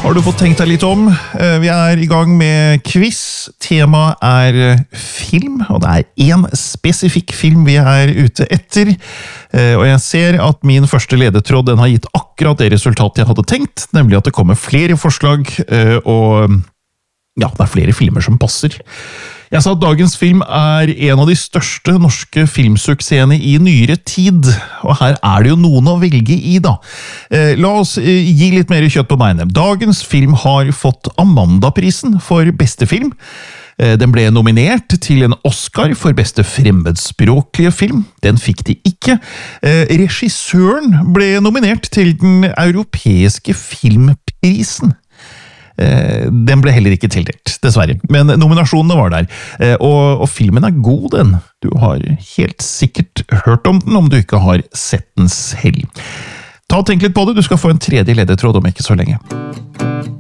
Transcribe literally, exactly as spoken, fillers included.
Har du fått tenkt deg litt om? Vi er i gang med quiz. Temaet er film, og det er en spesifikk film vi er ute etter. Og jeg ser at min første ledetråd den har gitt akkurat det resultatet jeg hadde tenkt, nemlig at det kommer flere forslag, og ja, det er flere filmer som passer. Jeg sa at dagens film er en av de største norske filmsuksessene i nyere tid, og her er det jo noen å velge i da. Eh, la oss eh, gi litt mer kjøtt på beinet. Dagens film har fått Amandaprisen for beste film. Eh, den ble nominert til en Oscar for beste fremmedspråklige film. Den fikk de ikke. Eh, regissøren ble nominert til den europeiske filmprisen. Den ble heller ikke tildelt, dessverre. Men nominasjonene var der. Og, og filmen er god, den. Du har helt sikkert hørt om den, om du ikke har sett den selv. Ta og tenk litt på det, du skal få en tredje ledetråd om ikke så lenge.